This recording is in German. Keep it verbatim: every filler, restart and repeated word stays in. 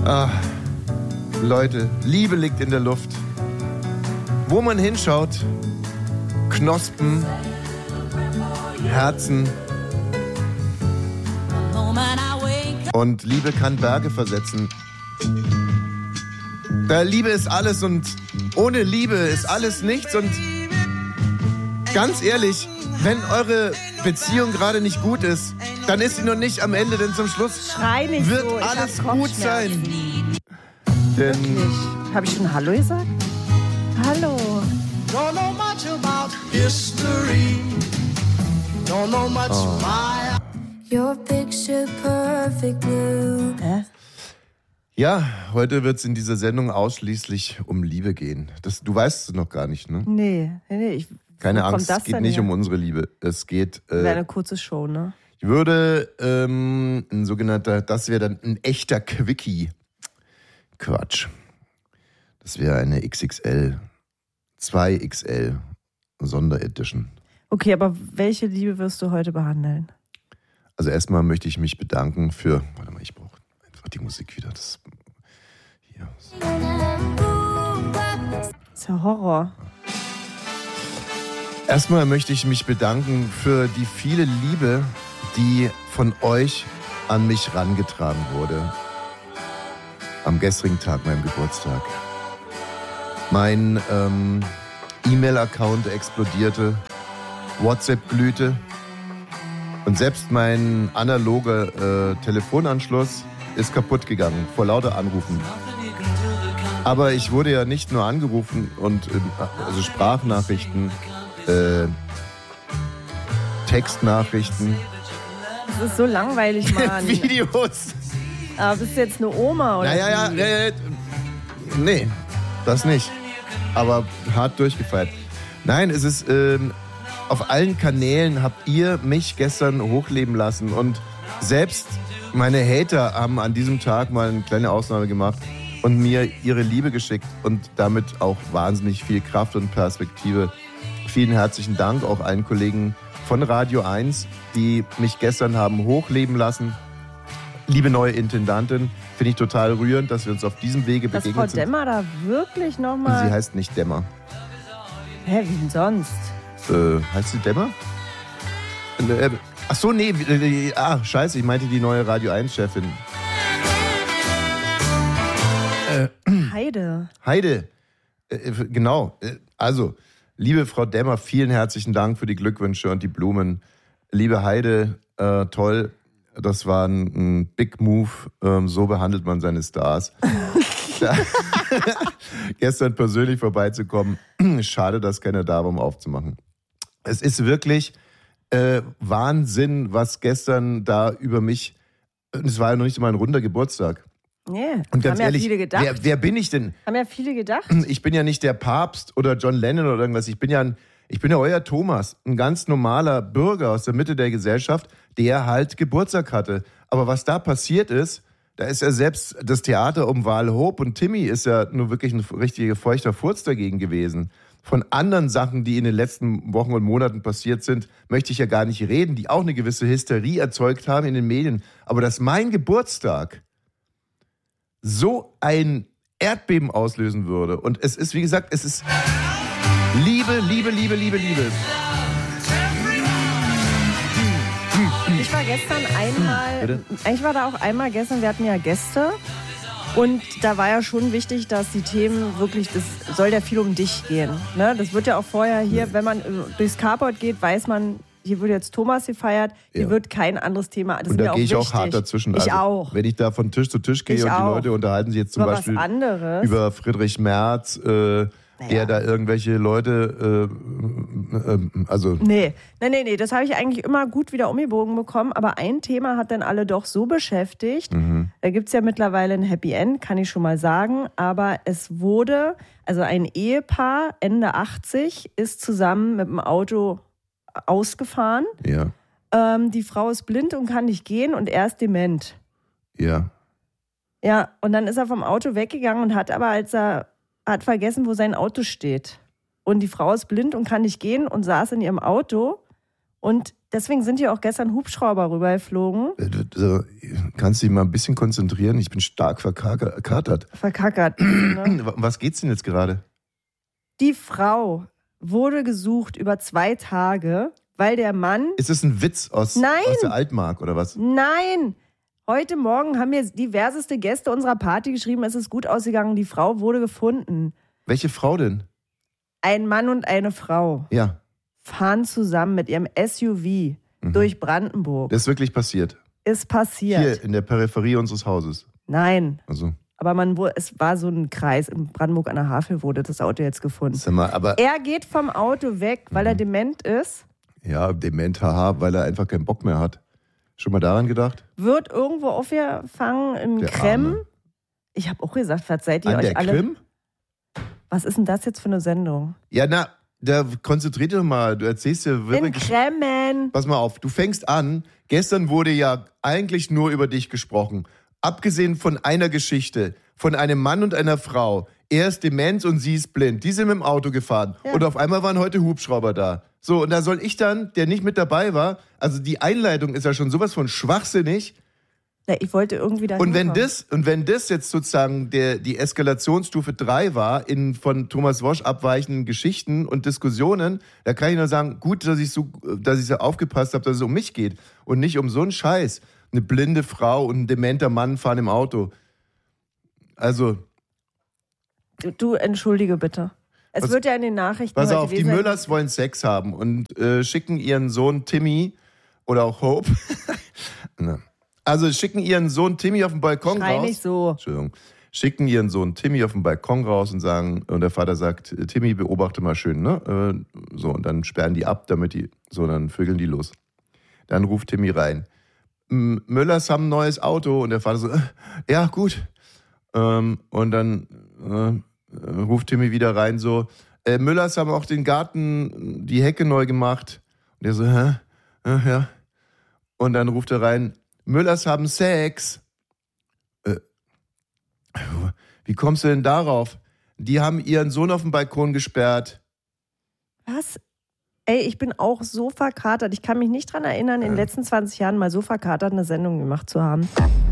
Ah, Leute, Liebe liegt in der Luft. Wo man hinschaut, Knospen, Herzen. Und Liebe kann Berge versetzen. Da Liebe ist alles und ohne Liebe ist alles nichts. Und ganz ehrlich, wenn eure Beziehung gerade nicht gut ist, dann ist sie noch nicht am Ende, denn zum Schluss Schrei nicht wird so, alles gut sein. Denn habe ich schon Hallo gesagt? Hallo. Don't know much about history. Don't know much oh. why. Your picture perfect blue. Hä? Ja, heute wird es in dieser Sendung ausschließlich um Liebe gehen. Das, du weißt es noch gar nicht, ne? Nee, nee, nee. Ich, Keine Angst, es geht nicht her? um unsere Liebe. Es geht... Äh, wäre eine kurze Show, ne? Ich würde ähm, ein sogenannter, das wäre dann ein echter Quickie. Quatsch. Das wäre eine X X L, zwei X L Sonderedition. Okay, aber welche Liebe wirst du heute behandeln? Also erstmal möchte ich mich bedanken für, warte mal, ich brauche einfach die Musik wieder. Das, hier. Das ist ja Horror. Erstmal möchte ich mich bedanken für die viele Liebe, die von euch an mich rangetragen wurde. Am gestrigen Tag, meinem Geburtstag. Mein ähm, E-Mail-Account explodierte, WhatsApp glühte und selbst mein analoger äh, Telefonanschluss ist kaputt gegangen vor lauter Anrufen. Aber ich wurde ja nicht nur angerufen und äh, also Sprachnachrichten, äh, Textnachrichten. Das ist so langweilig, Mann. Videos. Aber bist du jetzt eine Oma oder? Naja, ja, ja, ja. Nee, das nicht. Aber hart durchgefeiert. Nein, es ist, ähm, auf allen Kanälen habt ihr mich gestern hochleben lassen. Und selbst meine Hater haben an diesem Tag mal eine kleine Ausnahme gemacht und mir ihre Liebe geschickt und damit auch wahnsinnig viel Kraft und Perspektive. Vielen herzlichen Dank auch allen Kollegen von Radio eins, die mich gestern haben hochleben lassen. Liebe neue Intendantin, finde ich total rührend, dass wir uns auf diesem Wege dass begegnet Frau sind. Dämmer da wirklich nochmal... Sie heißt nicht Dämmer. Hä, wie denn sonst? Äh, heißt sie Dämmer? Äh, ach so, nee, äh, ah, scheiße, ich meinte die neue Radio eins Chefin. Äh, Heide. Heide, äh, genau, äh, also... Liebe Frau Dämmer, vielen herzlichen Dank für die Glückwünsche und die Blumen. Liebe Heide, äh, toll, das war ein, ein Big Move, ähm, so behandelt man seine Stars. Gestern persönlich vorbeizukommen, schade, dass keiner da war, um aufzumachen. Es ist wirklich äh, Wahnsinn, was gestern da über mich, es war ja noch nicht mal ein runder Geburtstag. Nee, und ganz haben ehrlich, ja viele gedacht. Wer, wer bin ich denn? Haben ja viele gedacht. Ich bin ja nicht der Papst oder John Lennon oder irgendwas. Ich bin ja, ein, ich bin ja euer Thomas, ein ganz normaler Bürger aus der Mitte der Gesellschaft, der halt Geburtstag hatte. Aber was da passiert ist, da ist ja selbst das Theater um Val Hope und Timmy ist ja nur wirklich ein richtiger feuchter Furz dagegen gewesen. Von anderen Sachen, die in den letzten Wochen und Monaten passiert sind, möchte ich ja gar nicht reden, die auch eine gewisse Hysterie erzeugt haben in den Medien. Aber dass mein Geburtstag so ein Erdbeben auslösen würde. Und es ist, wie gesagt, es ist Liebe, Liebe, Liebe, Liebe, Liebe. Ich war gestern einmal, Bitte? eigentlich war da auch einmal gestern, wir hatten ja Gäste und da war ja schon wichtig, dass die Themen wirklich, das soll ja viel um dich gehen. Ne? Das wird ja auch vorher hier, wenn man durchs Carport geht, weiß man, hier wird jetzt Thomas gefeiert, hier ja. wird kein anderes Thema. Das und da gehe ich auch auch hart dazwischen. Ich also, auch. Wenn ich da von Tisch zu Tisch gehe ich und auch. die Leute unterhalten sich jetzt zum über Beispiel was anderes. über Friedrich Merz, äh, naja. der da irgendwelche Leute, äh, äh, also... Nee, nee, nee, nee, das habe ich eigentlich immer gut wieder umgebogen bekommen, aber ein Thema hat dann alle doch so beschäftigt. Mhm. Da gibt es ja mittlerweile ein Happy End, kann ich schon mal sagen, aber es wurde, also ein Ehepaar, Ende achtzig, ist zusammen mit dem Auto ausgefahren. Ja. Ähm, die Frau ist blind und kann nicht gehen und er ist dement. Ja. Ja, und dann ist er vom Auto weggegangen und hat aber, als er hat vergessen, wo sein Auto steht. Und die Frau ist blind und kann nicht gehen und saß in ihrem Auto Und deswegen sind hier auch gestern Hubschrauber rübergeflogen. Äh, Kannst du dich mal ein bisschen konzentrieren? Ich bin stark verkatert. Verkackert. Ne? Was geht's denn jetzt gerade? Die Frau wurde gesucht über zwei Tage, weil der Mann... Ist das ein Witz aus, Nein. aus der Altmark oder was? Nein! Heute Morgen haben mir diverseste Gäste unserer Party geschrieben, es ist gut ausgegangen, die Frau wurde gefunden. Welche Frau denn? Ein Mann und eine Frau Ja. fahren zusammen mit ihrem S U V Mhm. durch Brandenburg. Das ist wirklich passiert. Ist passiert. Hier in der Peripherie unseres Hauses. Nein. Also, Aber man, wo- es war so ein Kreis. In Brandenburg an der Havel wurde das Auto jetzt gefunden. sag mal, aber Er geht vom Auto weg, weil er dement ist, ja, dement, haha, weil er einfach keinen Bock mehr hat. Schon mal daran gedacht? wird irgendwo aufgefangen in Der Krem. Arme. Ich habe auch gesagt, verzeiht ihr An euch der alle. Krim? Was ist denn das jetzt für eine Sendung? Ja, na, da konzentrier dich doch mal. Du erzählst dir In wirklich. Kremmen. Pass mal auf, du fängst an. Gestern wurde ja eigentlich nur über dich gesprochen. Abgesehen von einer Geschichte, von einem Mann und einer Frau. Er ist dement und sie ist blind. Die sind mit dem Auto gefahren. Ja. Und auf einmal waren heute Hubschrauber da. So, und da soll ich dann, der nicht mit dabei war, also die Einleitung ist ja schon sowas von schwachsinnig. Ja, ich wollte irgendwie da Und wenn hinkommen. das, und wenn das jetzt sozusagen der, die Eskalationsstufe drei war in von Thomas Wosch abweichenden Geschichten und Diskussionen, da kann ich nur sagen, gut, dass ich so, dass ich so aufgepasst habe, dass es um mich geht und nicht um so einen Scheiß. Eine blinde Frau und ein dementer Mann fahren im Auto. Also, Du, du entschuldige bitte. Es Was- wird ja in den Nachrichten pass heute auf, die gewesen sein. Müllers wollen Sex haben und äh, schicken ihren Sohn Timmy oder auch Hope. Ne. Also schicken ihren Sohn Timmy auf den Balkon Schrei raus. nicht so. Entschuldigung. Schicken ihren Sohn Timmy auf den Balkon raus und sagen, und der Vater sagt, Timmy, beobachte mal schön, ne? Äh, So, und dann sperren die ab, damit die, so, dann vögeln die los. Dann ruft Timmy rein. M- Müllers haben ein neues Auto und der Vater so, äh, ja, gut. Ähm, und dann äh, ruft Timmy wieder rein, so, äh, Müllers haben auch den Garten, die Hecke neu gemacht. Und der so, hä? Äh, ja. Und dann ruft er rein, Müllers haben Sex. Äh, wie kommst du denn darauf? Die haben ihren Sohn auf den Balkon gesperrt. Was? Ey, ich bin auch so verkatert. Ich kann mich nicht dran erinnern, in den letzten zwanzig Jahren mal so verkatert eine Sendung gemacht zu haben.